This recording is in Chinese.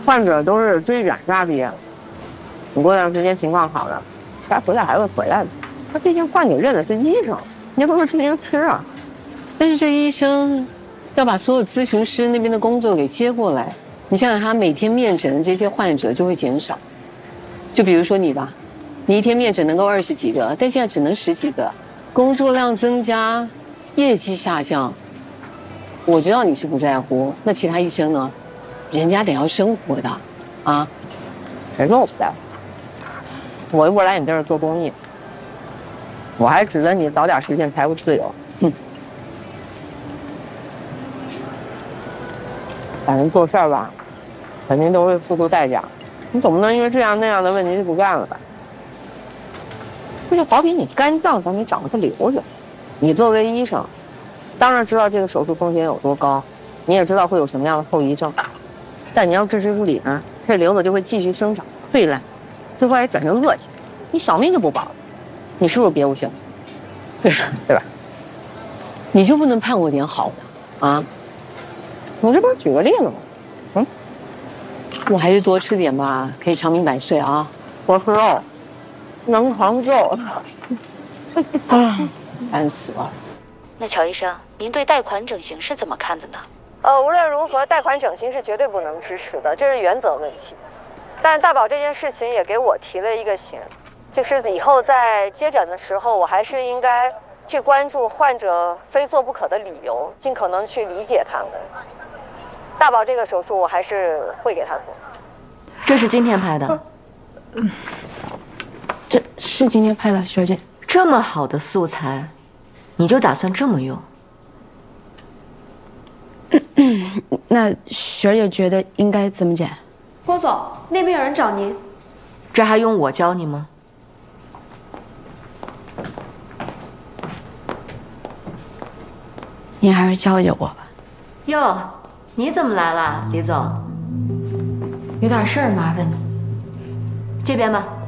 患者都是追远抓毕业，你过段时间情况好了，该回来还会回来的。他毕竟患者认的是医生，你不是治疗师啊。 但是这医生要把所有咨询师那边的工作给接过来，你想想他每天面诊的这些患者就会减少。就比如说你吧，你一天面诊能够20几个，但现在只能10几个，工作量增加，业绩下降。我知道你是不在乎，那其他医生呢？人家得要生活的，啊？ 谁说我不在乎？我又不来你这儿做公益，我还指着你早点实现财务自由。反正做事儿吧，肯定都会付出代价。你总不能因为这样那样的问题就不干了吧？这就好比你肝脏上你长了个瘤子，你作为医生，当然知道这个手术风险有多高，你也知道会有什么样的后遗症，但你要置之不理呢，这瘤子就会继续生长、溃烂，最后还转成恶性，你小命就不保了。你是不是别无选择？对吧？ 你就不能盼我点好的啊？ 我这不是举个例子吗？ 我还是多吃点吧，可以长命百岁啊！ 多吃肉，能长寿。 烦死了。 那乔医生，您对贷款整形是怎么看的呢？ 无论如何，贷款整形是绝对不能支持的，这是原则问题。但大宝这件事情也给我提了一个醒，就是以后在接诊的时候，我还是应该去关注患者非做不可的理由，尽可能去理解他们。大宝这个手术我还是会给他做。 这是今天拍的， 这是今天拍的，学姐。 这么好的素材，你就打算这么用？ 那雪儿也觉得应该怎么剪？ 郭总，那边有人找您。 这还用我教你吗？ 您还是教教我吧。 哟，你怎么来了，李总？ 有点事儿麻烦你。 这边吧。